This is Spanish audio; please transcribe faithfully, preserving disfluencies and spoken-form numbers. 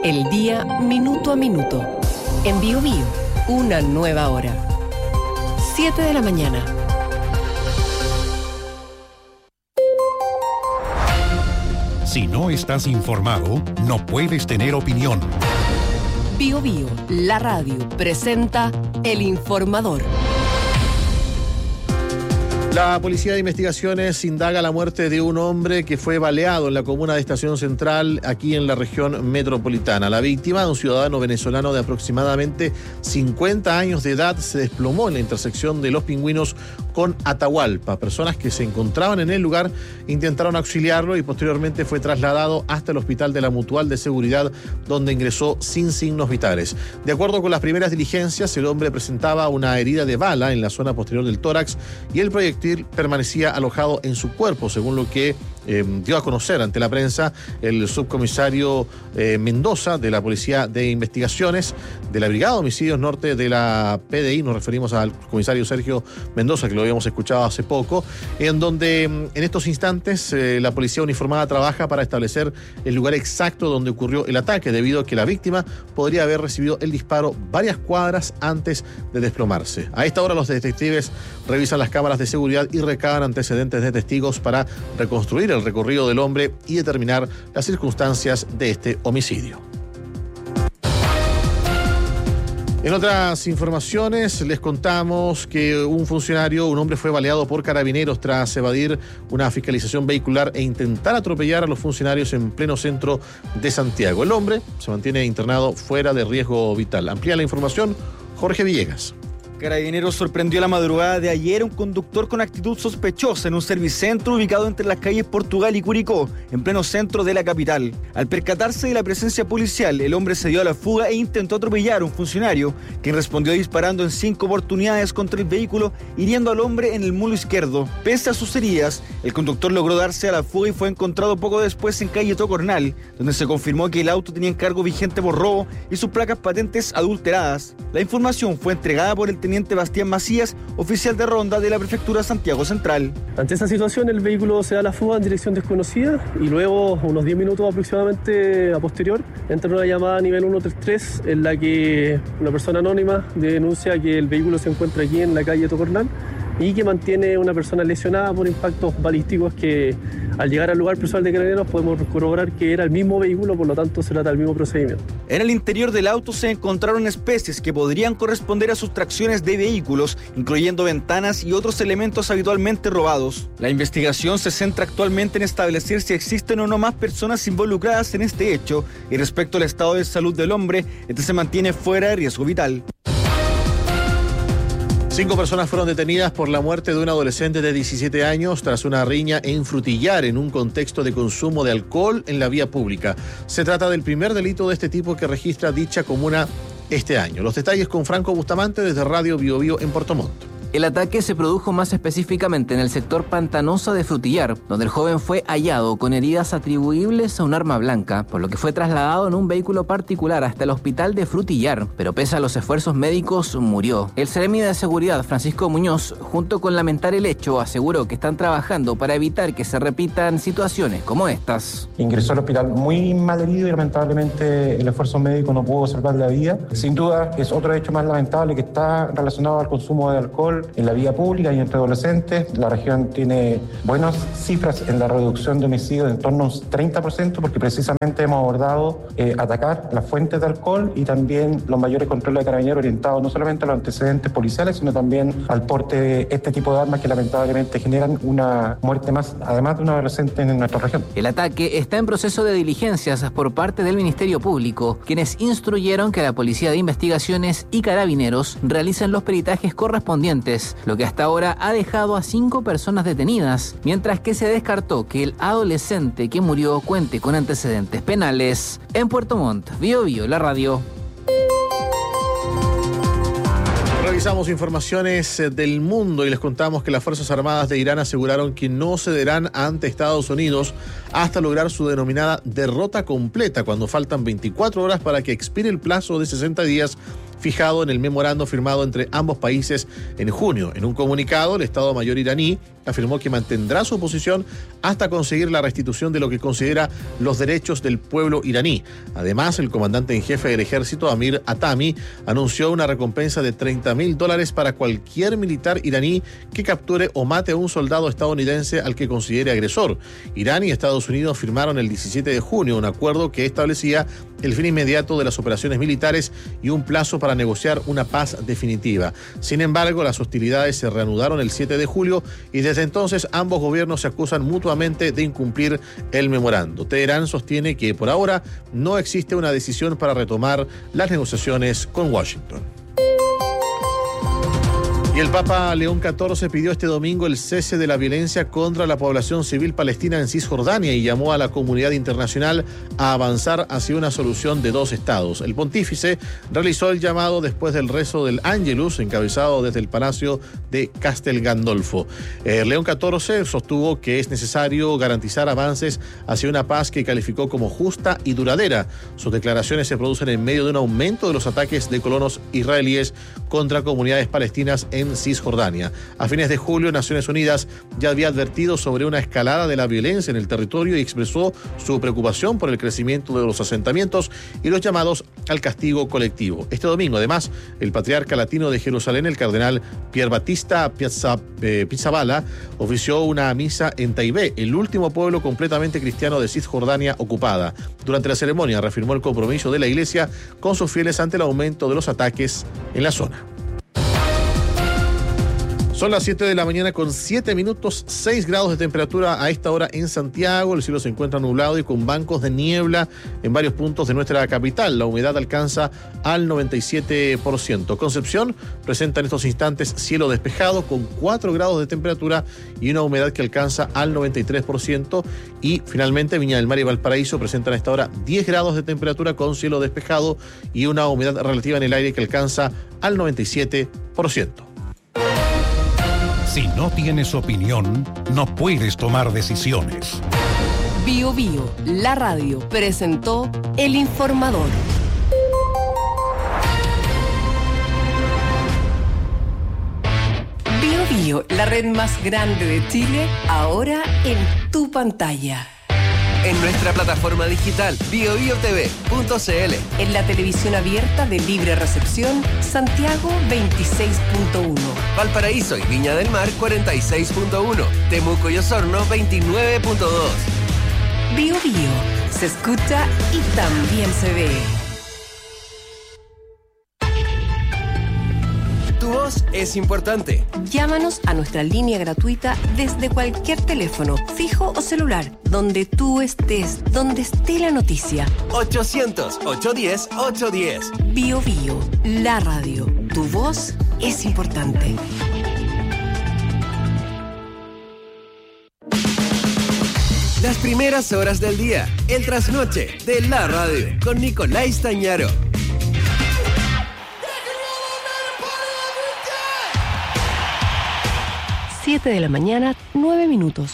El día minuto a minuto. En Bío Bío, una nueva hora. siete de la mañana. Si no estás informado, no puedes tener opinión. Bío Bío, la radio, presenta El Informador. La Policía de Investigaciones indaga la muerte de un hombre que fue baleado en la comuna de Estación Central, aquí en la región metropolitana. La víctima, un ciudadano venezolano de aproximadamente cincuenta años de edad, se desplomó en la intersección de Los Pingüinos con Atahualpa. Personas que se encontraban en el lugar intentaron auxiliarlo y posteriormente fue trasladado hasta el Hospital de la Mutual de Seguridad, donde ingresó sin signos vitales. De acuerdo con las primeras diligencias, el hombre presentaba una herida de bala en la zona posterior del tórax y el proyectil permanecía alojado en su cuerpo, según lo que eh, dio a conocer ante la prensa el subcomisario eh, Mendoza de la Policía de Investigaciones de la Brigada de Homicidios Norte de la P D I. Nos referimos al comisario Sergio Mendoza, que lo habíamos escuchado hace poco, en donde en estos instantes eh, la policía uniformada trabaja para establecer el lugar exacto donde ocurrió el ataque, debido a que la víctima podría haber recibido el disparo varias cuadras antes de desplomarse. A esta hora los detectives revisan las cámaras de seguridad y recaban antecedentes de testigos para reconstruir el recorrido del hombre y determinar las circunstancias de este homicidio. En otras informaciones les contamos que un funcionario, un hombre fue baleado por carabineros tras evadir una fiscalización vehicular e intentar atropellar a los funcionarios en pleno centro de Santiago. El hombre se mantiene internado fuera de riesgo vital. Amplía la información Jorge Villegas. Carabineros sorprendió la madrugada de ayer a un conductor con actitud sospechosa en un servicentro ubicado entre las calles Portugal y Curicó, en pleno centro de la capital. Al percatarse de la presencia policial, el hombre se dio a la fuga e intentó atropellar a un funcionario, quien respondió disparando en cinco oportunidades contra el vehículo, hiriendo al hombre en el muslo izquierdo. Pese a sus heridas, el conductor logró darse a la fuga y fue encontrado poco después en calle Tocornal, donde se confirmó que el auto tenía encargo vigente por robo y sus placas patentes adulteradas. La información fue entregada por el teniente Bastián Macías, oficial de ronda de la Prefectura Santiago Central. Ante esa situación, el vehículo se da la fuga en dirección desconocida y luego, unos diez minutos aproximadamente a posterior, entra una llamada a nivel ciento treinta y tres en la que una persona anónima denuncia que el vehículo se encuentra aquí en la calle Tocornal y que mantiene una persona lesionada por impactos balísticos que, al llegar al lugar personal de Carabineros, podemos corroborar que era el mismo vehículo, por lo tanto se trata del mismo procedimiento. En el interior del auto se encontraron especies que podrían corresponder a sustracciones de vehículos, incluyendo ventanas y otros elementos habitualmente robados. La investigación se centra actualmente en establecer si existen o no más personas involucradas en este hecho, y respecto al estado de salud del hombre, este se mantiene fuera de riesgo vital. Cinco personas fueron detenidas por la muerte de un adolescente de diecisiete años tras una riña en Frutillar en un contexto de consumo de alcohol en la vía pública. Se trata del primer delito de este tipo que registra dicha comuna este año. Los detalles con Franco Bustamante desde Radio Bío Bío en Puerto Montt. El ataque se produjo más específicamente en el sector Pantanosa de Frutillar, donde el joven fue hallado con heridas atribuibles a un arma blanca, por lo que fue trasladado en un vehículo particular hasta el hospital de Frutillar, pero pese a los esfuerzos médicos, murió. El seremi de Seguridad, Francisco Muñoz, junto con lamentar el hecho, aseguró que están trabajando para evitar que se repitan situaciones como estas. Ingresó al hospital muy mal herido y lamentablemente el esfuerzo médico no pudo salvar la vida. Sin duda es otro hecho más lamentable que está relacionado al consumo de alcohol en la vía pública y entre adolescentes. La región tiene buenas cifras en la reducción de homicidios, en torno a un treinta por ciento, porque precisamente hemos abordado eh, atacar las fuentes de alcohol y también los mayores controles de carabineros orientados no solamente a los antecedentes policiales, sino también al porte de este tipo de armas que lamentablemente generan una muerte más, además de un adolescente en nuestra región. El ataque está en proceso de diligencias por parte del Ministerio Público, quienes instruyeron que la Policía de Investigaciones y Carabineros realicen los peritajes correspondientes, lo que hasta ahora ha dejado a cinco personas detenidas, mientras que se descartó que el adolescente que murió cuente con antecedentes penales. En Puerto Montt, Bío Bío, la radio. Revisamos informaciones del mundo y les contamos que las Fuerzas Armadas de Irán aseguraron que no cederán ante Estados Unidos hasta lograr su denominada derrota completa, cuando faltan veinticuatro horas para que expire el plazo de sesenta días fijado en el memorando firmado entre ambos países en junio. En un comunicado, el Estado Mayor iraní afirmó que mantendrá su posición hasta conseguir la restitución de lo que considera los derechos del pueblo iraní. Además, el comandante en jefe del ejército, Amir Hatami, anunció una recompensa de treinta mil dólares para cualquier militar iraní que capture o mate a un soldado estadounidense al que considere agresor. Irán y Estados Unidos firmaron el diecisiete de junio un acuerdo que establecía el fin inmediato de las operaciones militares y un plazo para negociar una paz definitiva. Sin embargo, las hostilidades se reanudaron el siete de julio y desde entonces ambos gobiernos se acusan mutuamente de incumplir el memorando. Teherán sostiene que por ahora no existe una decisión para retomar las negociaciones con Washington. Y el Papa León catorce pidió este domingo el cese de la violencia contra la población civil palestina en Cisjordania y llamó a la comunidad internacional a avanzar hacia una solución de dos estados. El pontífice realizó el llamado después del rezo del Ángelus, encabezado desde el Palacio de Castel Gandolfo. Eh, León catorce sostuvo que es necesario garantizar avances hacia una paz que calificó como justa y duradera. Sus declaraciones se producen en medio de un aumento de los ataques de colonos israelíes contra comunidades palestinas en Cisjordania. A fines de julio, Naciones Unidas ya había advertido sobre una escalada de la violencia en el territorio y expresó su preocupación por el crecimiento de los asentamientos y los llamados al castigo colectivo. Este domingo, además, el patriarca latino de Jerusalén, el cardenal Pier Battista Piazza, eh, Pizzaballa, ofició una misa en Taibé, el último pueblo completamente cristiano de Cisjordania ocupada. Durante la ceremonia reafirmó el compromiso de la Iglesia con sus fieles ante el aumento de los ataques en la zona. Son las siete de la mañana con siete minutos, seis grados de temperatura a esta hora en Santiago. El cielo se encuentra nublado y con bancos de niebla en varios puntos de nuestra capital. La humedad alcanza al noventa y siete por ciento. Concepción presenta en estos instantes cielo despejado con cuatro grados de temperatura y una humedad que alcanza al noventa y tres por ciento. Y finalmente Viña del Mar y Valparaíso presentan a esta hora diez grados de temperatura con cielo despejado y una humedad relativa en el aire que alcanza al noventa y siete por ciento. Si no tienes opinión, no puedes tomar decisiones. Bio Bio, la radio, presentó El Informador. Bio Bio, la red más grande de Chile, ahora en tu pantalla. En nuestra plataforma digital bio bio t v punto c l. En la televisión abierta de libre recepción, Santiago veintiséis punto uno. Valparaíso y Viña del Mar cuarenta y seis punto uno. Temuco y Osorno veintinueve punto dos. Bio Bio, se escucha y también se ve. Tu voz es importante. Llámanos a nuestra línea gratuita desde cualquier teléfono, fijo o celular, donde tú estés, donde esté la noticia. ochocientos, ochocientos diez, ochocientos diez. Bio Bio, la radio. Tu voz es importante. Las primeras horas del día, el trasnoche de la radio, con Nicolás Tañaro. siete de la mañana, nueve minutos.